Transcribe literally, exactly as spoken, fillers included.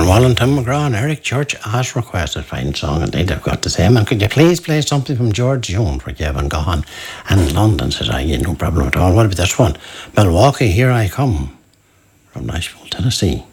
Kevin Wallen, Tim McGraw and Eric Church as requested. Fine song indeed, they've got to say. And could you please play something from George Jones for Kevin Gahan? And London, says I, yeah, no problem at all. What about this one? Milwaukee, Here I Come, from Nashville, Tennessee.